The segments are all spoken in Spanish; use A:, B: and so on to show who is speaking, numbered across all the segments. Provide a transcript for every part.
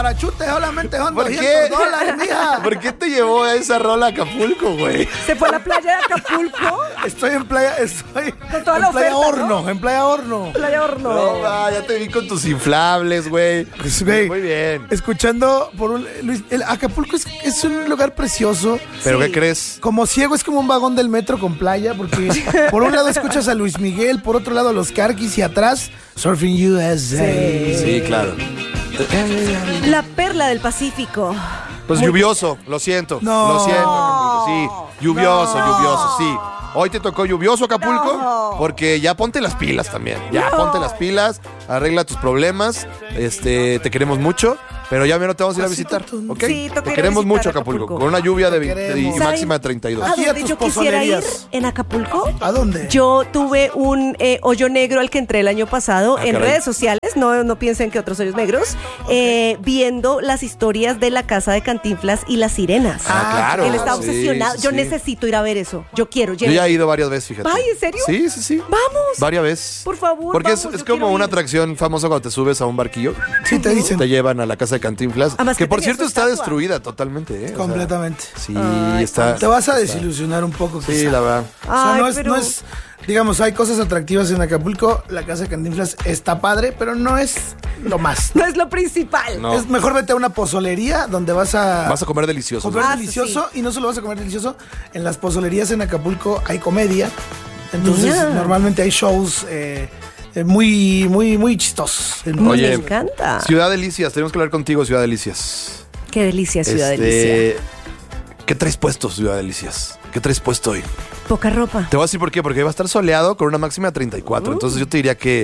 A: Parachute, solamente son
B: ¿Por
A: $200,
B: qué?
A: mija.
B: ¿Por qué te llevó a esa rola a Acapulco, güey?
C: Se fue a la playa de Acapulco.
A: Estoy en playa
C: Con toda la
A: en Playa
C: oferta,
A: Horno, en Playa Horno.
C: Playa Horno.
B: No, ya te vi con tus inflables, güey.
A: Pues, güey,
B: Muy bien.
A: escuchando por un Luis, el Acapulco es un lugar precioso.
B: ¿Pero
C: Sí.
B: qué crees?
A: Como ciego es como un vagón del metro con playa, porque por un lado escuchas a Luis Miguel, por otro lado a los Carquis y atrás Surfing USA.
B: Sí, claro.
C: La perla del Pacífico.
B: Pues lluvioso, lo siento.
A: No.
B: Lo siento, Acapulco. Sí, lluvioso, sí. Hoy te tocó lluvioso, Acapulco,
C: No.
B: porque ya ponte las pilas también. Ya ponte las pilas, arregla tus problemas. Te queremos mucho, pero ya no te vamos a ir a visitar, ¿ok?
C: Sí, toca
B: te
C: ir a
B: queremos
C: visitar
B: mucho, Acapulco,
C: Acapulco.
B: con una lluvia de
A: queremos.
B: y máxima de 32.
C: ¿A
A: Aquí a
C: dónde
A: tus
C: yo quisiera ir
A: pozolerías.
C: en Acapulco?
A: ¿A dónde?
C: Yo tuve un hoyo negro al que entré el año pasado en
B: caray.
C: redes sociales, no piensen que otros hoyos negros, viendo las historias de la casa de Cantinflas y las sirenas.
B: Claro.
C: Él está
B: Sí,
C: obsesionado.
B: sí,
C: Yo
B: sí.
C: necesito ir a ver eso. Yo quiero.
B: Yo ya he ido varias veces, fíjate.
C: Ay, ¿en serio?
B: Sí.
C: Vamos.
B: Varias veces.
C: Por favor,
B: Porque
C: vamos,
B: es
C: yo
B: como
C: quiero
B: una
C: ir.
B: atracción famosa cuando te subes a un barquillo.
A: Sí, te dicen.
B: Te llevan a la casa de Cantinflas.
C: Además
B: que
C: que
B: por
C: tenía
B: cierto
C: su
B: está
C: estatua.
B: destruida totalmente, ¿eh? O sea,
A: Completamente.
B: sí,
C: Ay,
B: está.
A: Te vas a desilusionar un poco.
B: Sí,
A: quizá.
B: la verdad.
A: O sea,
C: Ay,
A: no es,
C: pero-
A: digamos, hay cosas atractivas en Acapulco. La casa de Cantinflas está padre, pero no es lo más.
C: No es lo principal.
B: No.
A: Es mejor vete a una pozolería donde vas a
B: Vas a comer delicioso.
A: comer
C: Ah,
A: delicioso. Y no solo vas a comer delicioso, en las pozolerías en Acapulco hay comedia. Entonces,
C: Mira.
A: normalmente hay shows muy chistosos.
B: Oye,
C: Me encanta.
B: Ciudad Delicias, tenemos que hablar contigo, Ciudad Delicias.
C: Qué delicia, Ciudad Delicia.
B: ¿Qué traes puesto, Ciudad Delicias? ¿Qué traes puesto hoy?
C: Poca ropa.
B: Te voy a decir por qué, porque va a estar soleado con una máxima de 34. Entonces yo te diría que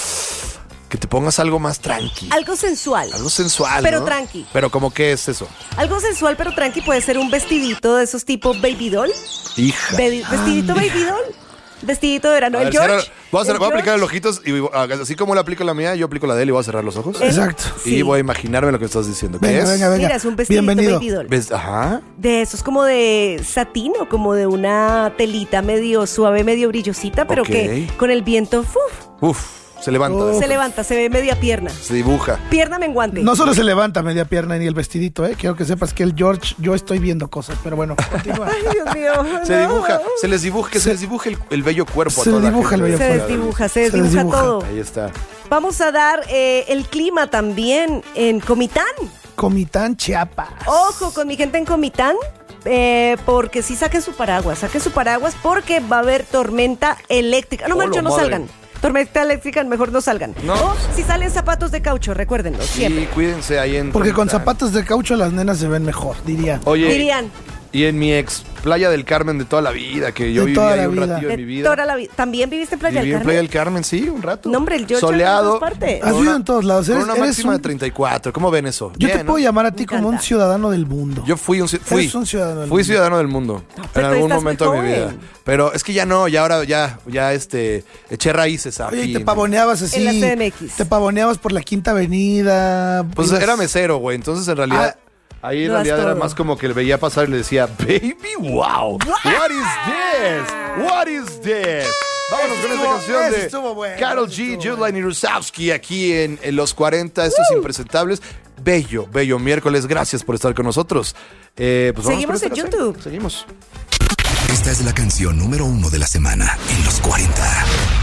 B: te pongas algo más tranqui.
C: Algo sensual.
B: Algo sensual,
C: Pero
B: ¿no?
C: tranqui.
B: Pero ¿cómo qué es eso?
C: Algo sensual pero tranqui puede ser un vestidito de esos tipo baby doll.
B: Hija.
C: Vestidito baby doll. Vestidito de verano.
B: A
C: El
B: ver,
C: George.
B: voy a
C: el
B: aplicar
C: George.
B: los ojitos y así como le aplico la mía, yo aplico la de él y voy a cerrar los ojos.
A: Exacto.
B: Y
C: Sí.
B: voy a imaginarme lo que estás diciendo. ¿Qué
A: Venga,
B: es?
A: venga.
C: Mira, es un vestidito
A: Bienvenido.
C: baby doll.
B: ¿Ves? Ajá.
C: De esos como de satín o como de una telita medio suave, medio brillosita, pero
B: Ok.
C: que con el viento
B: Uf, se levanta.
C: se levanta, se ve media pierna.
B: Se dibuja.
C: Pierna menguante.
A: No solo se levanta media pierna ni el vestidito, ¿eh? Quiero que sepas que el George, yo estoy viendo cosas, pero bueno, continúa.
C: Ay, Dios mío.
B: Se
C: no.
B: dibuja, se les dibuja, que se les dibuje el bello cuerpo a
A: Se
B: toda la
A: dibuja el
B: gente.
A: bello
C: Se
A: cuerpo.
C: desdibuja, se
A: Se
C: desdibuja
A: desdibuja.
C: todo.
B: Ahí está.
C: Vamos a dar el clima también en Comitán.
A: Comitán, Chiapas.
C: Ojo con mi gente en Comitán. Porque sí saquen su paraguas porque va a haber tormenta eléctrica. No,
B: Hola,
C: mancho, no
B: madre.
C: salgan. Tormenta eléctrica, mejor no salgan.
B: No.
C: O si salen zapatos de caucho, recuérdenlo, siempre.
B: Sí, cuídense ahí en.
A: Porque con
B: Comitán.
A: zapatos de caucho las nenas se ven mejor, diría.
B: Oye,
C: Dirían,
B: y en mi ex Playa del Carmen de toda la vida, que yo
A: De
B: viví
A: toda
B: ahí
A: la
B: un
A: vida.
B: ratillo de mi
C: de
B: vida.
C: toda la vida. ¿También viviste en Playa
B: Viví
C: del
B: en Playa
C: Carmen?
B: del Carmen, sí, un rato.
C: No, hombre, el George
B: soleado.
C: en todas partes.
A: Has vivido en todos lados.
B: Con
A: Eres,
B: una
A: eres
B: máxima de
A: un-
B: 34. ¿Cómo ven eso?
A: Yo te
B: Bien,
A: puedo
B: ¿no?
A: llamar a ti
C: Me
A: como un
C: encanta.
A: ciudadano del mundo.
B: Yo fui
A: Eres un ciudadano del
B: fui
A: mundo.
B: ciudadano del mundo
C: pero
B: en
C: tú
B: algún
C: estás
B: momento
C: muy
B: de mi vida.
C: joven.
B: Pero es que ya no, ya ahora ya eché raíces aquí.
A: Oye, y te pavoneabas así.
C: En la CDMX.
A: Te pavoneabas por la Quinta Avenida.
B: Pues
A: ibas-
B: era mesero, güey. Entonces en realidad ahí en
C: Lo das
B: realidad era
C: todo.
B: más como que le veía pasar y le decía, baby, wow, what is this? What is this? Vámonos con esta canción
A: eso
B: de
A: estuvo bueno,
B: Karol
A: eso
B: G,
A: estuvo
B: Julian y Rusowski aquí en los 40, estos impresentables. Bello miércoles. Gracias por estar con nosotros. Pues vamos
C: Seguimos
B: con esta
C: en
B: canción.
C: YouTube.
B: Seguimos.
D: Esta es la canción número 1 de la semana en los 40.